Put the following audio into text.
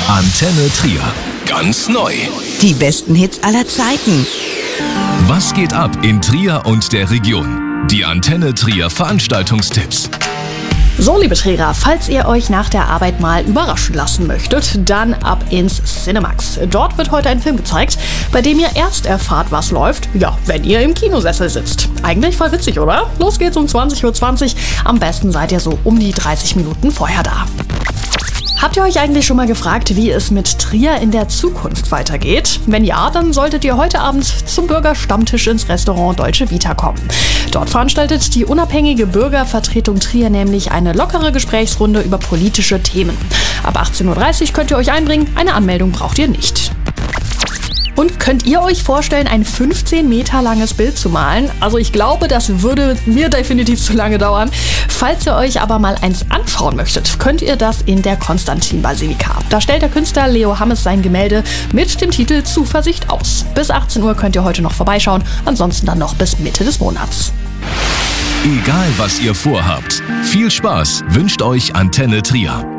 Antenne Trier. Ganz neu. Die besten Hits aller Zeiten. Was geht ab in Trier und der Region? Die Antenne Trier Veranstaltungstipps. So, liebe Trierer, falls ihr euch nach der Arbeit mal überraschen lassen möchtet, dann ab ins Cinemax. Dort wird heute ein Film gezeigt, bei dem ihr erst erfahrt, was läuft, ja, wenn ihr im Kinosessel sitzt. Eigentlich voll witzig, oder? Los geht's um 20:20 Uhr. Am besten seid ihr so um die 30 Minuten vorher da. Habt ihr euch eigentlich schon mal gefragt, wie es mit Trier in der Zukunft weitergeht? Wenn ja, dann solltet ihr heute Abend zum Bürgerstammtisch ins Restaurant Deutsche Vita kommen. Dort veranstaltet die unabhängige Bürgervertretung Trier nämlich eine lockere Gesprächsrunde über politische Themen. Ab 18:30 Uhr könnt ihr euch einbringen, eine Anmeldung braucht ihr nicht. Und könnt ihr euch vorstellen, ein 15 Meter langes Bild zu malen? Also ich glaube, das würde mir definitiv zu lange dauern. Falls ihr euch aber mal eins anschauen möchtet, könnt ihr das in der Konstantin-Basilika. Da stellt der Künstler Leo Hammes sein Gemälde mit dem Titel Zuversicht aus. Bis 18 Uhr könnt ihr heute noch vorbeischauen, ansonsten dann noch bis Mitte des Monats. Egal was ihr vorhabt, viel Spaß wünscht euch Antenne Trier.